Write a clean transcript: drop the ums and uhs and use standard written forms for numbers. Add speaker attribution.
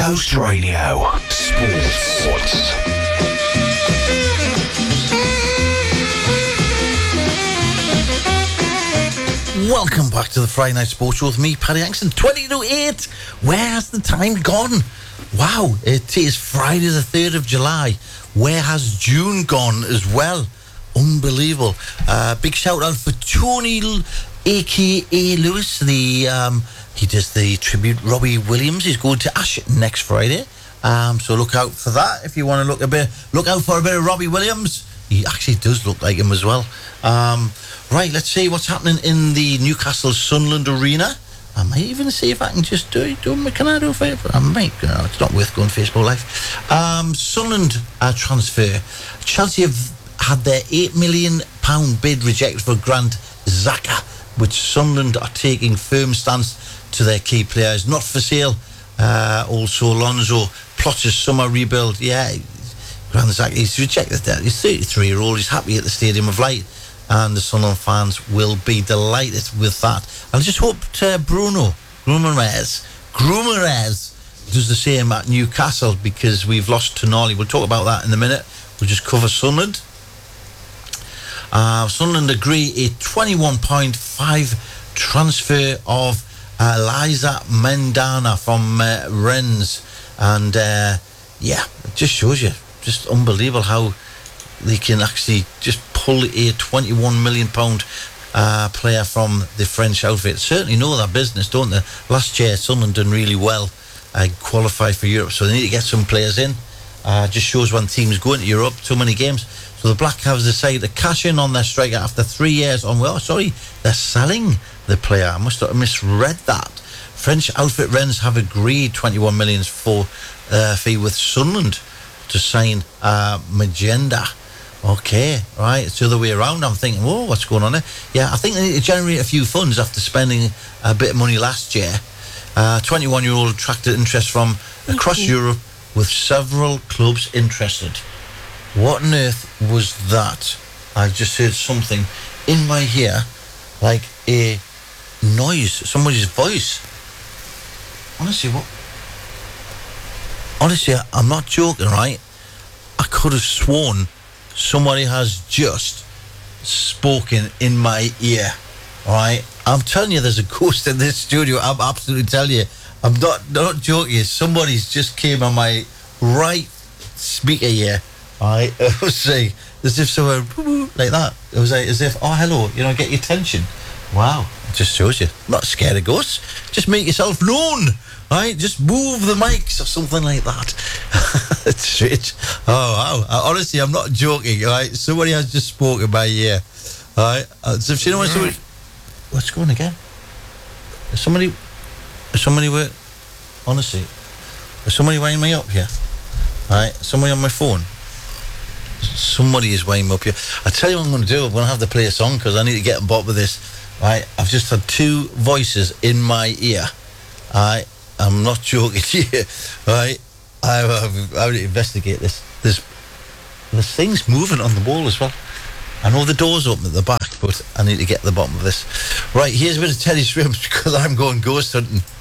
Speaker 1: Coast Radio. Sports.
Speaker 2: Welcome back to the Friday Night Sports Show with me, Paddy Hanson. 20 to 8. Where has the time gone? Wow, it is Friday the 3rd of July. Where has June gone as well? Unbelievable. Big shout out for Tony, a.k.a. Lewis. He does the tribute Robbie Williams. He's going to Ash next Friday. So look out for that. If you want to look out for a bit of Robbie Williams. He actually does look like him as well. Right, let's see what's happening in the Newcastle Sunderland Arena. I might even see if I can just do it. Can I do a favour? I might. It's not worth going Facebook Live. Sunderland transfer. Chelsea have had their £8 million bid rejected for Grant Xhaka, which Sunderland are taking firm stance to their key players. Not for sale. Also, Alonso plots his summer rebuild. Yeah, Grant Xhaka, he's rejected that. He's 33-year-old. He's happy at the Stadium of Light. And the Sunderland fans will be delighted with that. I just hope Bruno Guimaraes does the same at Newcastle, because we've lost Tonali. We'll talk about that in a minute. We'll just cover Sunderland. Sunderland agree a 21.5 transfer of Eliza Mendana from Rennes. And yeah, it just shows you, just unbelievable how they can actually just pull a £21 million player from the French outfit. Certainly know their business, don't they? Last year, Sunderland done really well, qualify for Europe, so they need to get some players in. Just shows when teams go into Europe, so many games. So the Black Caps decided to cash in on their striker after 3 years on. Well, sorry, they're selling the player. I must have misread that. French outfit Rennes have agreed 21 million for fee with Sunderland to sign Magenda. Okay, right, it's the other way around. I'm thinking, whoa, what's going on there? Yeah, I think they need to generate a few funds after spending a bit of money last year. 21-year-old attracted interest from across Europe, with several clubs interested. What on earth was that? I just heard something in my ear, like a noise, somebody's voice. Honestly, I'm not joking, right? I could have sworn somebody has just spoken in my ear, right? I'm telling you, there's a ghost in this studio. I'm absolutely telling you. I'm not joking. Somebody's just came on my right speaker here, right? It was like, as if someone, like that. It was like, as if, oh, hello, get your attention. Wow. It just shows you. I'm not scared of ghosts. Just make yourself known. Right, just move the mics or something like that. It's strange. Oh, wow. Honestly, I'm not joking. Right, somebody has just spoken by ear. Right, so if you know what's going again? Is somebody honestly, is somebody weighing me up here? Right, somebody on my phone. Somebody is weighing me up here. I tell you what I'm going to do. I'm going to have to play a song because I need to get on board with this. Right, I've just had two voices in my ear. Right. I'm not joking here, right? I have to investigate this. There's things moving on the wall as well. I know the door's open at the back, but I need to get to the bottom of this. Right, here's a bit of Teddy Shrimps because I'm going ghost hunting.